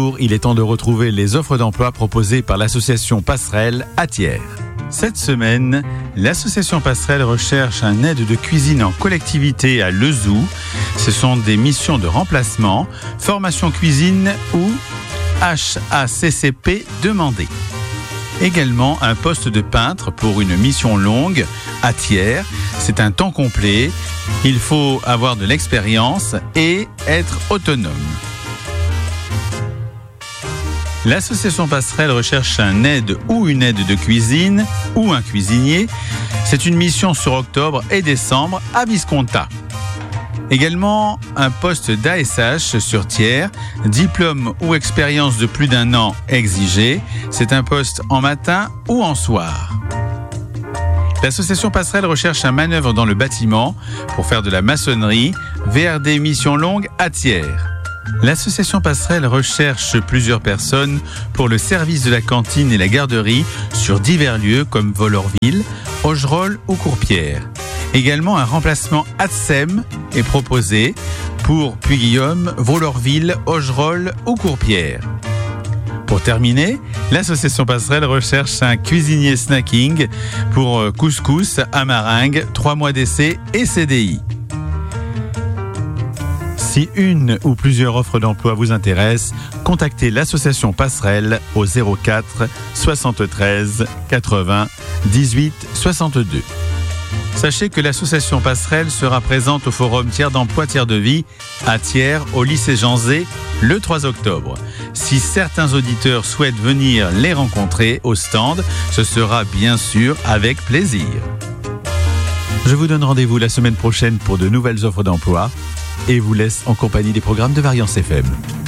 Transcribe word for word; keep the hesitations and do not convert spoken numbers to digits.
Bonjour, il est temps de retrouver les offres d'emploi proposées par l'association Passerelle à Thiers. Cette semaine, l'association Passerelle recherche un aide de cuisine en collectivité à Lezoux. Ce sont des missions de remplacement, formation cuisine ou H A C C P demandées. Également un poste de peintre pour une mission longue à Thiers. C'est un temps complet. Il faut avoir de l'expérience et être autonome. L'association Passerelle recherche un aide ou une aide de cuisine ou un cuisinier. C'est une mission sur octobre et décembre à Visconta. Également un poste d'A S H sur Thiers, diplôme ou expérience de plus d'un an exigé. C'est un poste en matin ou en soir. L'association Passerelle recherche un manœuvre dans le bâtiment pour faire de la maçonnerie. V R D mission longue à Thiers. L'association Passerelle recherche plusieurs personnes pour le service de la cantine et la garderie sur divers lieux comme Volorville, Augerolles ou Courpierre. Également un remplacement A T S E M est proposé pour Puy-Guillaume, Volorville, Augerolles ou Courpierre. Pour terminer, l'association Passerelle recherche un cuisinier snacking pour couscous, amaringue, trois mois d'essai et C D I. Si une ou plusieurs offres d'emploi vous intéressent, contactez l'association Passerelle au zéro quatre soixante-treize quatre-vingts dix-huit soixante-deux. Sachez que l'association Passerelle sera présente au forum Tiers d'emploi Tiers de vie à Thiers au lycée Jean Zay le trois octobre. Si certains auditeurs souhaitent venir les rencontrer au stand, ce sera bien sûr avec plaisir. Je vous donne rendez-vous la semaine prochaine pour de nouvelles offres d'emploi et vous laisse en compagnie des programmes de Variance F M.